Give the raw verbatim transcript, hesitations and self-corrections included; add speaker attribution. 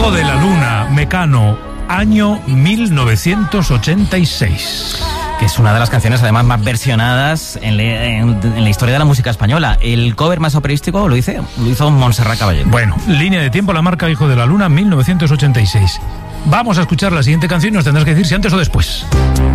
Speaker 1: Hijo de la Luna, Mecano, año mil novecientos ochenta y seis.
Speaker 2: Que es una de las canciones además más versionadas en, le, en, en la historia de la música española. El cover más operístico lo hizo, lo hizo Montserrat Caballé.
Speaker 1: Bueno, línea de tiempo, la marca Hijo de la Luna, mil novecientos ochenta y seis. Vamos a escuchar la siguiente canción y nos tendrás que decir si antes o después.